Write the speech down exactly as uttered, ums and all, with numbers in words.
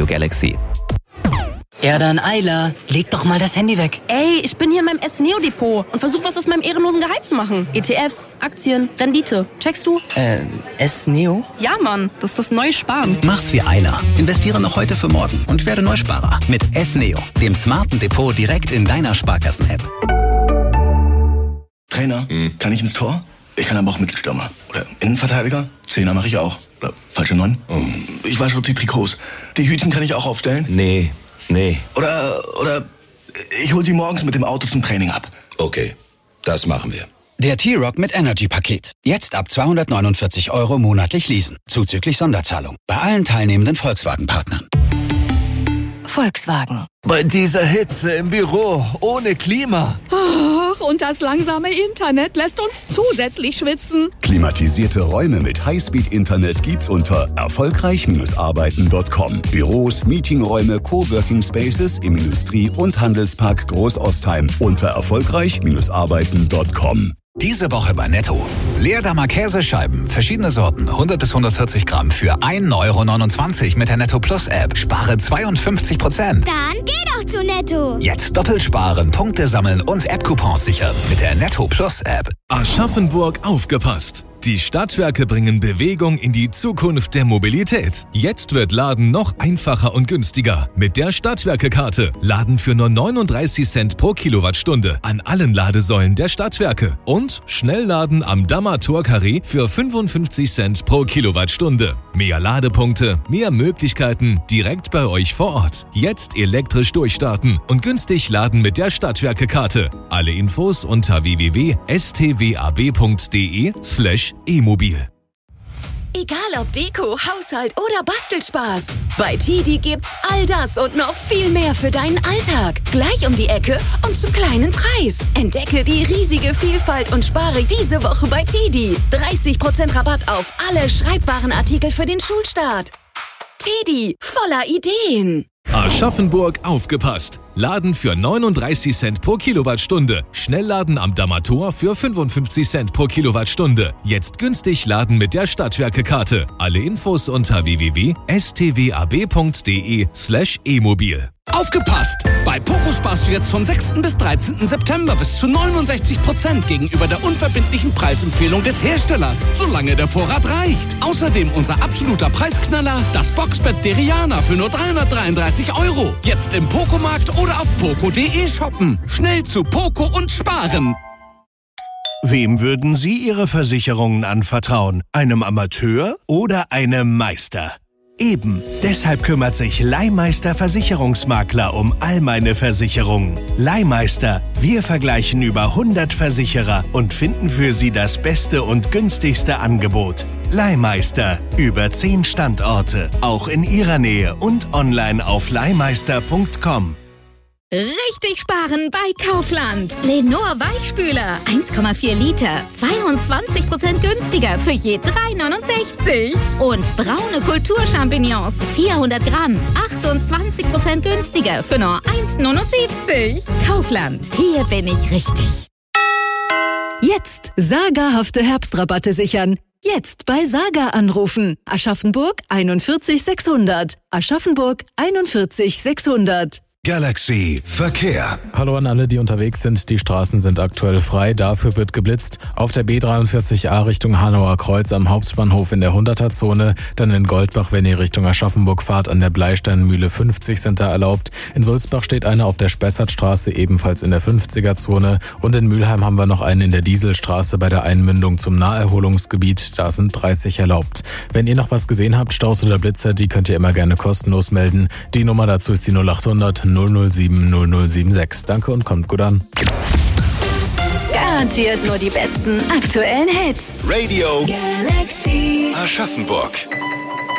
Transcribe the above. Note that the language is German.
Radio Galaxy. Ja dann, Ayla, leg doch mal das Handy weg. Ey, ich bin hier in meinem S-Neo-Depot und versuche was aus meinem ehrenlosen Gehalt zu machen. E T Fs, Aktien, Rendite. Checkst du? Äh, S-Neo? Ja, Mann, das ist das neue Sparen. Mach's wie Ayla. Investiere noch heute für morgen und werde Neusparer. Mit S-Neo, dem smarten Depot direkt in deiner Sparkassen-App. Trainer, hm. kann ich ins Tor? Ich kann aber auch Mittelstürmer. Oder Innenverteidiger? Zehner mache ich auch. Oder falsche Neun? Oh. Ich wasche auch die Trikots. Die Hütchen kann ich auch aufstellen? Nee. Nee. Oder, oder ich hol sie morgens mit dem Auto zum Training ab. Okay, das machen wir. Der T-Rock mit Energy-Paket. Jetzt ab zweihundertneunundvierzig Euro monatlich leasen. Zuzüglich Sonderzahlung. Bei allen teilnehmenden Volkswagen-Partnern. Volkswagen. Bei dieser Hitze im Büro, ohne Klima. Ach, und das langsame Internet lässt uns zusätzlich schwitzen. Klimatisierte Räume mit Highspeed-Internet gibt's unter erfolgreich Arbeiten Punkt com. Büros, Meetingräume, Coworking Spaces im Industrie- und Handelspark Großostheim unter erfolgreich Arbeiten Punkt com. Diese Woche bei Netto. Leerdammer Käsescheiben, verschiedene Sorten, hundert bis hundertvierzig Gramm für ein Euro neunundzwanzig mit der Netto Plus App. Spare zweiundfünfzig Prozent. Dann geh doch zu Netto. Jetzt doppelt sparen, Punkte sammeln und App-Coupons sichern mit der Netto Plus App. Aschaffenburg aufgepasst! Die Stadtwerke bringen Bewegung in die Zukunft der Mobilität. Jetzt wird Laden noch einfacher und günstiger. Mit der Stadtwerke-Karte. Laden für nur neununddreißig Cent pro Kilowattstunde an allen Ladesäulen der Stadtwerke. Und Schnellladen am Dammer Tor-Carré für fünfundfünfzig Cent pro Kilowattstunde. Mehr Ladepunkte, mehr Möglichkeiten direkt bei euch vor Ort. Jetzt elektrisch durchstarten und günstig laden mit der Stadtwerke-Karte. Alle Infos unter w w w punkt s t w a b punkt d e slash e-mobil. Egal ob Deko, Haushalt oder Bastelspaß. Bei Tidi gibt's all das und noch viel mehr für deinen Alltag. Gleich um die Ecke und zum kleinen Preis. Entdecke die riesige Vielfalt und spare diese Woche bei Tidi. dreißig Prozent Rabatt auf alle Schreibwarenartikel für den Schulstart. Tidi, voller Ideen. Aschaffenburg aufgepasst! Laden für neununddreißig Cent pro Kilowattstunde. Schnellladen am Dammer Tor für fünfundfünfzig Cent pro Kilowattstunde. Jetzt günstig laden mit der Stadtwerke-Karte. Alle Infos unter w w w punkt s t w a b punkt d e slash e-mobil. Aufgepasst! Bei Poco sparst du jetzt vom sechsten bis dreizehnten September bis zu neunundsechzig Prozent gegenüber der unverbindlichen Preisempfehlung des Herstellers, solange der Vorrat reicht. Außerdem unser absoluter Preisknaller, das Boxbett Deriana für nur dreihundertdreiunddreißig Euro. Jetzt im Poco-Markt oder auf poco punkt de shoppen. Schnell zu Poco und sparen! Wem würden Sie Ihre Versicherungen anvertrauen? Einem Amateur oder einem Meister? Eben, deshalb kümmert sich Leihmeister Versicherungsmakler um all meine Versicherungen. Leihmeister, wir vergleichen über hundert Versicherer und finden für Sie das beste und günstigste Angebot. Leihmeister, über zehn Standorte, auch in Ihrer Nähe und online auf leihmeister punkt com. Richtig sparen bei Kaufland. Lenor Weichspüler, eins Komma vier Liter, zweiundzwanzig Prozent günstiger für je drei neunundsechzig. Und braune Kulturchampignons, vierhundert Gramm, achtundzwanzig Prozent günstiger für nur eins neunundsiebzig. Kaufland, hier bin ich richtig. Jetzt sagerhafte Herbstrabatte sichern. Jetzt bei Saga anrufen. Aschaffenburg einundvierzig sechshundert. Aschaffenburg einundvierzig sechshundert. Galaxy Verkehr. Hallo an alle, die unterwegs sind. Die Straßen sind aktuell frei. Dafür wird geblitzt. Auf der B dreiundvierzig A Richtung Hanauer Kreuz am Hauptbahnhof in der hunderter-Zone. Dann in Goldbach, wenn ihr Richtung Aschaffenburg fahrt, an der Bleisteinmühle fünfzig sind da erlaubt. In Sulzbach steht einer auf der Spessartstraße, ebenfalls in der fünfziger-Zone. Und in Mülheim haben wir noch einen in der Dieselstraße bei der Einmündung zum Naherholungsgebiet. Da sind dreißig erlaubt. Wenn ihr noch was gesehen habt, Staus oder Blitzer, die könnt ihr immer gerne kostenlos melden. Die Nummer dazu ist die null achthundert null null sieben null null sieben sechs. Danke und kommt gut an. Garantiert nur die besten aktuellen Hits. Radio Galaxy Aschaffenburg.